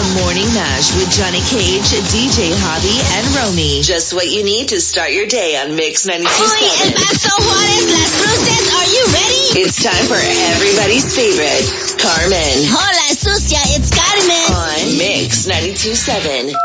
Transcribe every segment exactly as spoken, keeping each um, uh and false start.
The Morning Mash with Johnny Cage, D J Hobby, and Romy. Just what you need to start your day on Mix ninety-two point seven. Oye, el Paso Juárez, Las Cruces, are you ready? It's time for everybody's favorite, Carmen. Hola, sucia, it's Carmen. On Mix ninety-two point seven.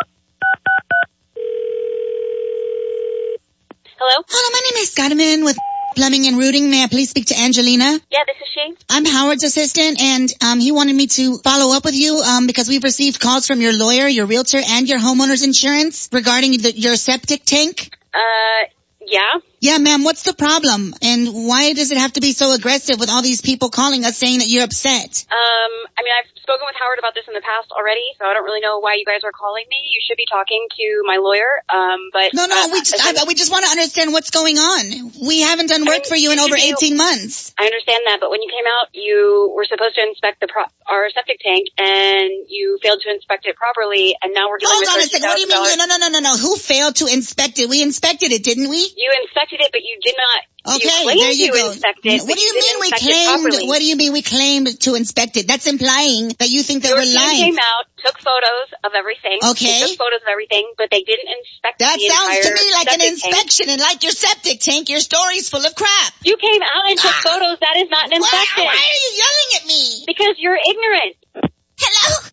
Hello? Hello, my name is Carmen with Plumbing and Routing. May I please speak to Angelina? Yeah, this is she. I'm Howard's assistant, and um, he wanted me to follow up with you um, because we've received calls from your lawyer, your realtor, and your homeowner's insurance regarding the, your septic tank. Uh, yeah? Yeah, ma'am, what's the problem? And why does it have to be so aggressive with all these people calling us saying that you're upset? Um, I mean, I've spoken with Howard about this in the past already, so I don't really know why you guys are calling me. You should be talking to my lawyer, um, but... No, no, uh, we just, I, we just want to understand what's going on. We haven't done work I mean, for you in over you- eighteen months. I understand that, but when you came out, you were supposed to inspect the pro- our septic tank, and you failed to inspect it properly, and now we're dealing Hold on a with second. What do you mean? No, no, no, no, no. Who failed to inspect it? We inspected it, didn't we? You inspected it, but you did not... Okay, you claimed there you, you go. inspected, What but do you, you mean didn't we inspect it claimed? properly. What do you mean we claimed to inspect it? That's implying that you think that Your we're team lying. came out, took photos of everything. Okay. They took photos of everything, but they didn't inspect That the sounds entire to me like an septic inspection, tank. and like your septic tank, your story's full of crap. You came out and took Ah. photos. That is not an Why, inspection. why are you yelling at me? Because you're ignorant. Hello?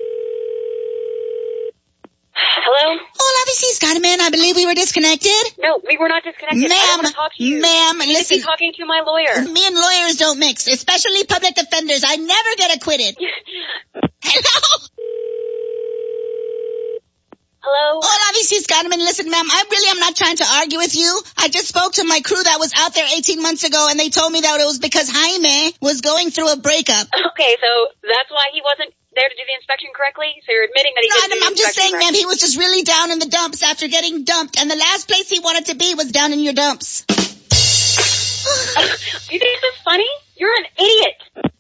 Hello? Oh, obviously, Scottyman, I believe we were disconnected. No, we were not disconnected. I don't Ma'am, want to talk to you. ma'am, You should listen. be talking to my lawyer. Me and lawyers don't mix, especially public defenders. I never get acquitted. Hello? Hello? Oh, obviously, Scottyman, listen, ma'am, I really am not trying to argue with you. I just spoke to my crew that was out there eighteen months ago, and they told me that it was because Jaime was going through a breakup. Okay, so that's why he wasn't there to do the inspection correctly? So you're admitting that he No, didn't do I'm, the I'm just inspection saying, ma'am, correctly. he was just really down in the dumps after getting dumped, and the last place he wanted to be was down in your dumps. Do you think this is funny? You're an idiot.